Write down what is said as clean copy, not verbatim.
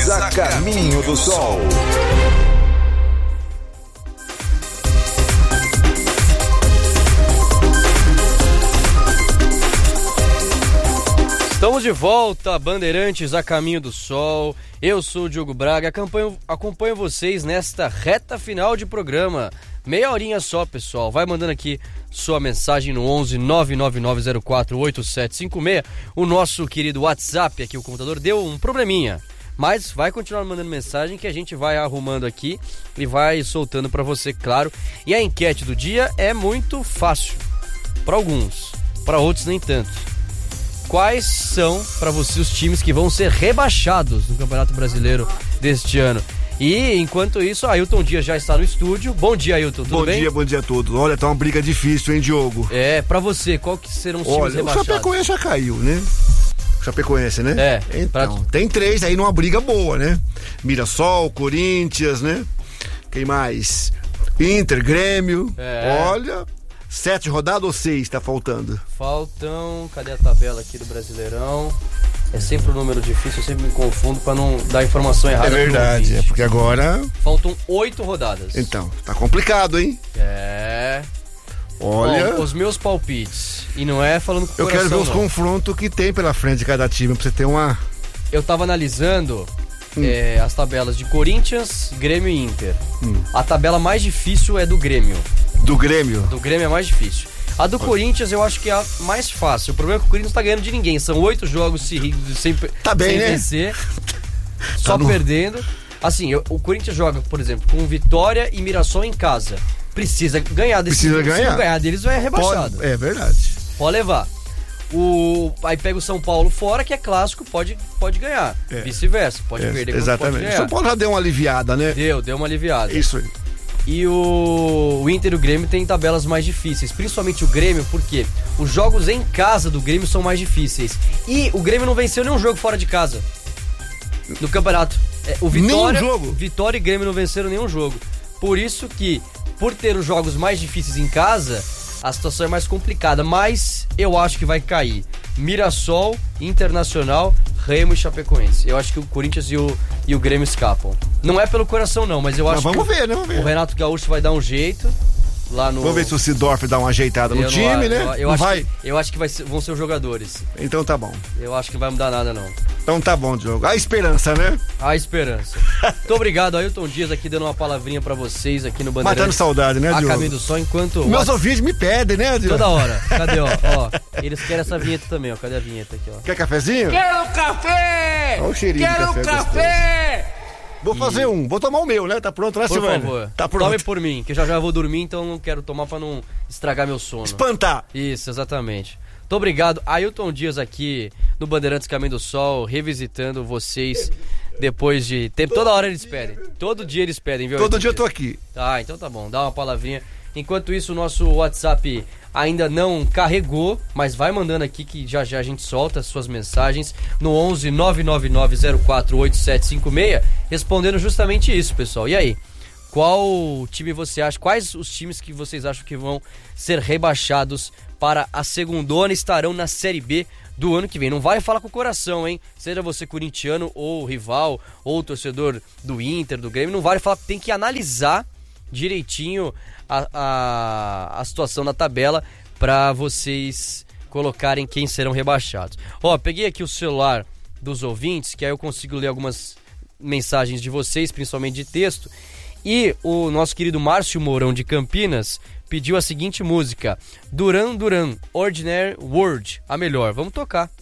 a caminho do sol. Estamos de volta, Bandeirantes a caminho do sol. Eu sou o Diogo Braga, acompanho vocês nesta reta final de programa. Meia horinha só, pessoal. Vai mandando aqui sua mensagem no 11 999048756. O nosso querido WhatsApp aqui, o computador, deu um probleminha. Mas vai continuar mandando mensagem que a gente vai arrumando aqui e vai soltando para você, claro. E a enquete do dia é muito fácil. Para alguns, para outros nem tanto. Quais são, para você, os times que vão ser rebaixados no Campeonato Brasileiro deste ano? E, enquanto isso, Ailton Dias já está no estúdio. Bom dia, Ailton, tudo bem? Bom dia a todos. Olha, tá uma briga difícil, hein, Diogo? Pra você, qual que serão os times rebaixados? O Chapecoense já caiu, né? O Chapecoense, né? Então, tem 3 aí numa briga boa, né? Mirassol, Corinthians, né? Quem mais? Inter, Grêmio. Olha... 7 rodadas ou 6 tá faltando? Faltam, cadê a tabela aqui do Brasileirão? É sempre um número difícil, eu sempre me confundo pra não dar informação errada. É verdade, porque agora... Faltam 8 rodadas. Então, tá complicado, hein? Olha... Bom, os meus palpites, e não é falando com o coração, eu quero ver os confrontos que tem pela frente de cada time, pra você ter uma... Eu tava analisando as tabelas de Corinthians, Grêmio e Inter. A tabela mais difícil é do Grêmio. Do Grêmio? Do Grêmio é mais difícil. A do Corinthians eu acho que é a mais fácil. O problema é que o Corinthians não tá ganhando de ninguém. São 8 jogos sem vencer. Só perdendo. Assim, o Corinthians joga, por exemplo, com Vitória e Mirassol em casa. Precisa ganhar desses. Se não ganhar deles, vai rebaixado. É verdade. Pode levar. Aí pega o São Paulo fora, que é clássico, pode ganhar. Vice-versa, pode perder. Exatamente. Pode ganhar. O São Paulo já deu uma aliviada, né? Deu uma aliviada. Isso aí. E o Inter e o Grêmio tem tabelas mais difíceis, principalmente o Grêmio, porque os jogos em casa do Grêmio são mais difíceis. E o Grêmio não venceu nenhum jogo fora de casa no campeonato. Vitória e Grêmio não venceram nenhum jogo. Por isso que, por ter os jogos mais difíceis em casa, a situação é mais complicada. Mas eu acho que vai cair Mirassol, Internacional, Remo e Chapecoense. Eu acho que o Corinthians e o Grêmio escapam. Não é pelo coração não, mas eu acho que vamos ver. O Renato Gaúcho vai dar um jeito lá no... Vamos ver se o Sidorf dá uma ajeitada no time, né? Eu acho que vão ser os jogadores. Então tá bom. Eu acho que não vai mudar nada não. Então tá bom, Diogo. A esperança, né? A esperança. Muito obrigado, Ailton Dias aqui dando uma palavrinha pra vocês aqui no Bandeirantes. Matando saudade, né, Diogo? A caminho do sol, enquanto... Meus ouvintes me pedem, né, Diogo? Toda hora. Cadê, ó? Eles querem essa vinheta também, ó. Cadê a vinheta aqui, ó? Quer cafezinho? Quero café! Olha o cheirinho de café. Quero café! Vou fazer vou tomar o meu, né? Tá pronto, né, Silvana? Por favor, tá pronto. Tome por mim, que já vou dormir, então não quero tomar pra não estragar meu sono. Espantar. Isso, exatamente. Muito obrigado. Ailton Dias aqui no Bandeirantes Caminho do Sol, revisitando vocês depois de tempo. Toda hora eles pedem. Todo dia eles pedem, viu? Todo dia eu tô aqui. Tá, então tá bom. Dá uma palavrinha. Enquanto isso, o nosso WhatsApp ainda não carregou, mas vai mandando aqui que já a gente solta as suas mensagens no 11 999048756, respondendo justamente isso, pessoal. E aí? Qual time você acha? Quais os times que vocês acham que vão ser rebaixados para a segundona, estarão na Série B do ano que vem? Não vai falar com o coração, hein? Seja você corintiano ou rival, ou torcedor do Inter, do Grêmio, não vale falar, tem que analisar direitinho a situação na tabela para vocês colocarem quem serão rebaixados. Peguei aqui o celular dos ouvintes, que aí eu consigo ler algumas mensagens de vocês, principalmente de texto. E o nosso querido Márcio Mourão de Campinas pediu a seguinte música: Duran Duran, Ordinary World, a melhor. Vamos tocar.